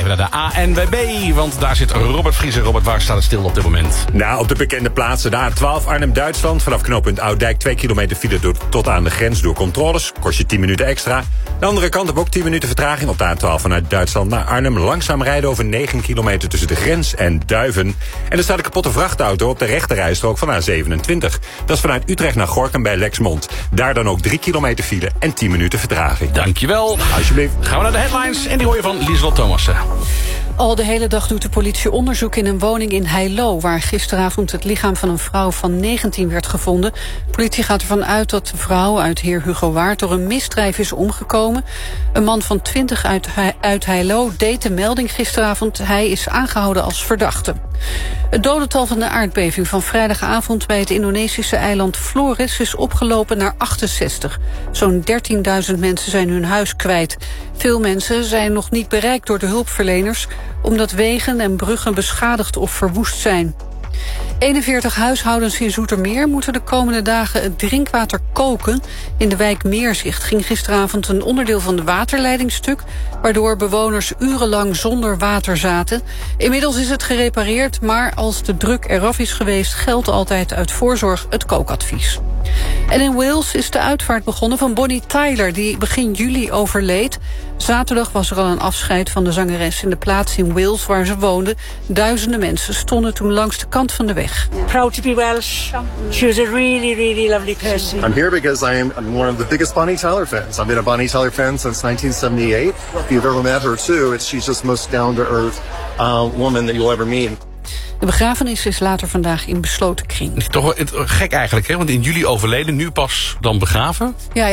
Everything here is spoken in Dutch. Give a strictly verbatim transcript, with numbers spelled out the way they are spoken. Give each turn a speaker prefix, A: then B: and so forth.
A: even naar de A N W B, want daar zit Robert Vriezer. Robert, waar staat het stil op dit moment?
B: Nou, op de bekende plaatsen. De A twaalf Arnhem-Duitsland. Vanaf knooppunt Ouddijk twee kilometer file door, tot aan de grens door controles. Kost je tien minuten extra. De andere kant op ook tien minuten vertraging op de A twaalf vanuit Duitsland naar Arnhem. Langzaam rijden over negen kilometer tussen de grens en Duiven. En er staat een kapotte vrachtauto op de rechterrijstrook van A zevenentwintig. Dat is vanuit Utrecht naar Gorinchem bij Lexmond. Daar dan ook drie kilometer file en tien minuten vertraging.
A: Dankjewel.
B: Alsjeblieft.
A: Gaan we naar de headlines en die hoor je van Lieselot Thomassen.
C: Al de hele dag doet de politie onderzoek in een woning in Heilo, waar gisteravond het lichaam van een vrouw van negentien werd gevonden. De politie gaat ervan uit dat de vrouw uit Heer Hugo Waard door een misdrijf is omgekomen. Een man van twintig uit, uit Heilo deed de melding gisteravond. Hij is aangehouden als verdachte. Het dodental van de aardbeving van vrijdagavond bij het Indonesische eiland Flores is opgelopen naar achtenzestig. Zo'n dertienduizend mensen zijn hun huis kwijt. Veel mensen zijn nog niet bereikt door de hulpverleners, omdat wegen en bruggen beschadigd of verwoest zijn. eenenveertig huishoudens in Zoetermeer moeten de komende dagen het drinkwater koken. In de wijk Meerzicht ging gisteravond een onderdeel van de waterleiding stuk, waardoor bewoners urenlang zonder water zaten. Inmiddels is het gerepareerd, maar als de druk eraf is geweest, geldt altijd uit voorzorg het kookadvies. En in Wales is de uitvaart begonnen van Bonnie Tyler, die begin juli overleed. Zaterdag was er al een afscheid van de zangeres in de plaats in Wales waar ze woonde. Duizenden mensen stonden toen langs de kant van de weg.
D: Proud to be Welsh. She was a really, really lovely person.
E: I'm here because I am I'm one of the biggest Bonnie Tyler fans. I've been a Bonnie Tyler fan since nineteen seventy-eight. If you've ever met her too, it's she's just the most down-to-earth uh, woman that you'll ever meet.
C: De begrafenis is later vandaag in besloten kring.
A: Toch wel gek eigenlijk, hè? Want in juli overleden, nu pas dan begraven.
C: Ja,